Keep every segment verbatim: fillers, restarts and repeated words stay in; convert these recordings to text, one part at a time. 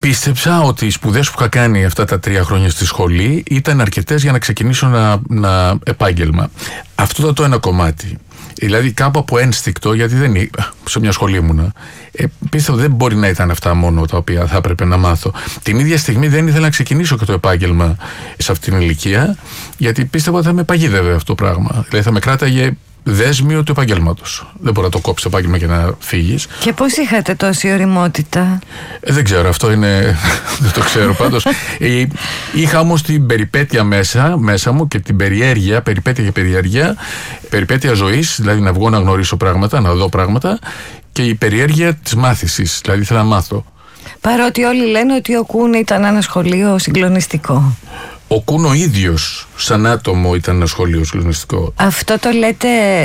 πίστεψα ότι οι σπουδές που είχα κάνει αυτά τα τρία χρόνια στη σχολή ήταν αρκετές για να ξεκινήσω ένα, ένα επάγγελμα. Αυτό ήταν το ένα κομμάτι. Δηλαδή κάπου από ένστικτο, γιατί δεν είναι, σε μια σχολή ήμουνα, ε, πίστευα ότι δεν μπορεί να ήταν αυτά μόνο τα οποία θα έπρεπε να μάθω. Την ίδια στιγμή δεν ήθελα να ξεκινήσω και το επάγγελμα σε αυτήν την ηλικία, γιατί πίστευα ότι θα με παγίδευε αυτό το πράγμα. Δηλαδή θα με κράταγε δέσμιο του επαγγέλματος. Δεν μπορεί να το κόψει το επάγγελμα και να φύγεις. Και πώς είχατε τόση ωριμότητα? Ε, δεν ξέρω, αυτό είναι. Δεν το ξέρω πάντως. ε, είχα όμως την περιπέτεια μέσα, μέσα μου και την περιέργεια, περιπέτεια και περιέργεια, περιπέτεια ζωής, δηλαδή να βγω να γνωρίσω πράγματα, να δω πράγματα, και η περιέργεια της μάθησης, δηλαδή ήθελα να μάθω. Παρότι όλοι λένε ότι ο Κουν ήταν ένα σχολείο συγκλονιστικό. Ο Κουν ο ίδιος σαν άτομο ήταν ένα σχολείο συγκλονιστικό. Αυτό το λέτε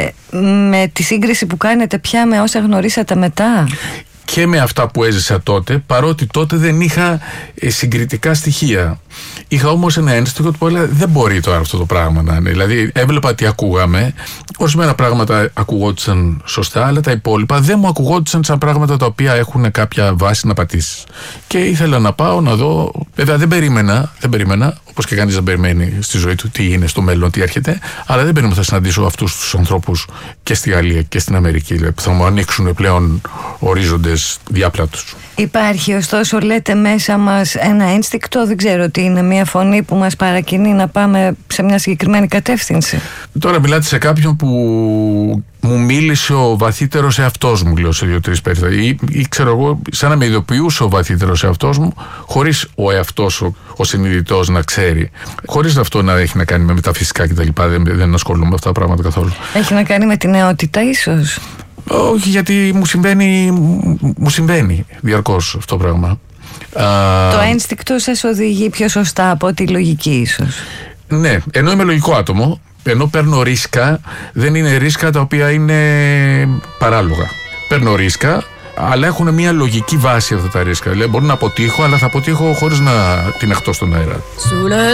με τη σύγκριση που κάνετε πια με όσα γνωρίσατε μετά? Και με αυτά που έζησα τότε, παρότι τότε δεν είχα ε, συγκριτικά στοιχεία. Είχα όμως ένα ένστικτο που έλεγα δεν μπορεί τώρα αυτό το πράγμα να είναι. Δηλαδή έβλεπα τι ακούγαμε, ορισμένα πράγματα ακουγόντουσαν σωστά, αλλά τα υπόλοιπα δεν μου ακουγόντουσαν σαν πράγματα τα οποία έχουν κάποια βάση να πατήσεις. Και ήθελα να πάω να δω, βέβαια δεν περίμενα, δεν περίμενα, όπως και κανείς δεν περιμένει στη ζωή του τι είναι στο μέλλον, τι έρχεται, αλλά δεν περίμενα ότι θα συναντήσω αυτούς τους ανθρώπους και στη Γαλλία και στην Αμερική, δηλαδή, που θα μου ανοίξουν πλέον ορίζοντες διάπλατους. Υπάρχει ωστόσο, λέτε, μέσα μας ένα ένστικτο, δεν ξέρω τι είναι, μια φωνή που μας παρακινεί να πάμε σε μια συγκεκριμένη κατεύθυνση? Τώρα μιλάτε σε κάποιον που μου μίλησε ο βαθύτερος εαυτός μου, λέω σε δύο-τρεις περιστάσεις. Ή, ή ξέρω εγώ, σαν να με ειδοποιούσε ο βαθύτερος εαυτός μου, χωρίς ο εαυτός, ο, ο συνειδητός να ξέρει. Χωρίς αυτό να έχει να κάνει με μεταφυσικά κτλ. Δεν, δεν ασχολούμαι με αυτά τα πράγματα καθόλου. Έχει να κάνει με τη νεότητα, ίσως? Όχι, γιατί μου συμβαίνει, μου συμβαίνει διαρκώς αυτό το πράγμα. Το ένστικτο σας οδηγεί πιο σωστά από τη λογική, ίσως? Ναι, ενώ είμαι λογικό άτομο, ενώ παίρνω ρίσκα, δεν είναι ρίσκα τα οποία είναι παράλογα. Παίρνω ρίσκα, αλλά έχουν μια λογική βάση αυτά τα ρίσκα. Δηλαδή, μπορώ να αποτύχω, αλλά θα αποτύχω χωρίς να την εχτώ στον αέρα.